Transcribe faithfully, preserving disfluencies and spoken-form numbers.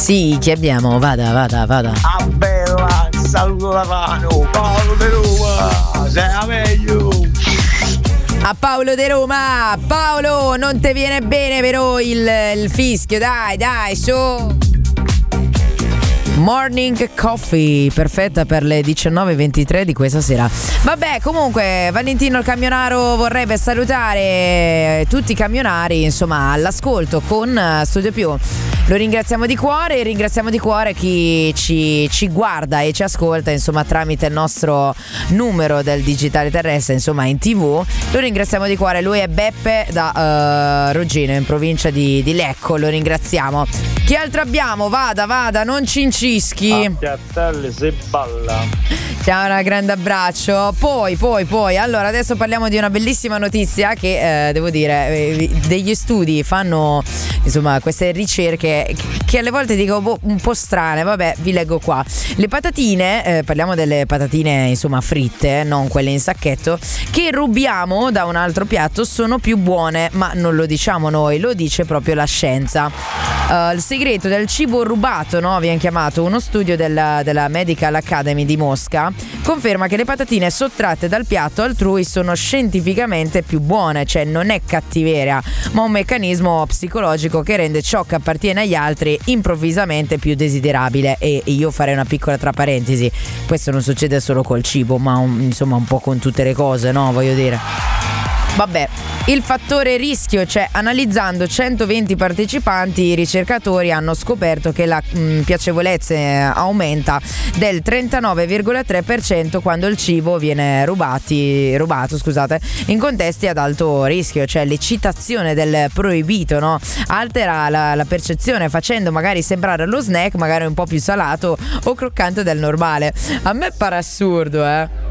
Sì, chi abbiamo? Vada, vada, vada. Ah bella, saluto da Pano, Paolo De Roma, sei la meglio. A Paolo De Roma, Paolo, non te viene bene però il, il fischio, dai, dai, su. Morning Coffee, perfetta per le diciannove e ventitré di questa sera. Vabbè, comunque Valentino il camionaro vorrebbe salutare tutti i camionari, insomma, all'ascolto con Studio Più. Lo ringraziamo di cuore e ringraziamo di cuore chi ci, ci guarda e ci ascolta, insomma, tramite il nostro numero del digitale terrestre, insomma, in tivù. Lo ringraziamo di cuore. Lui è Beppe da uh, Rogino, in provincia di, di Lecco. Lo ringraziamo. Chi altro abbiamo? Vada, vada, non cincischi. A Piattelli si balla. Ciao, un grande abbraccio. Poi, poi, poi, allora adesso parliamo di una bellissima notizia che eh, devo dire, eh, degli studi fanno, insomma, queste ricerche che alle volte dico boh, un po' strane. Vabbè, vi leggo qua. Le patatine, eh, parliamo delle patatine, insomma, fritte, non quelle in sacchetto, che rubiamo da un altro piatto sono più buone, ma non lo diciamo noi, lo dice proprio la scienza. Uh, il segreto del cibo rubato, no? Viene chiamato. Uno studio della, della Medical Academy di Mosca conferma che le patatine sottratte dal piatto altrui sono scientificamente più buone, cioè non è cattiveria, ma un meccanismo psicologico che rende ciò che appartiene agli altri improvvisamente più desiderabile. E io farei una piccola tra parentesi: questo non succede solo col cibo, ma un, insomma un po' con tutte le cose, no? Voglio dire. Vabbè, il fattore rischio, cioè analizzando centoventi partecipanti, i ricercatori hanno scoperto che la mh, piacevolezza aumenta del trentanove virgola tre per cento quando il cibo viene rubati, rubato scusate, in contesti ad alto rischio, cioè l'eccitazione del proibito, no? Altera la, la percezione, facendo magari sembrare lo snack magari un po' più salato o croccante del normale. A me pare assurdo, eh.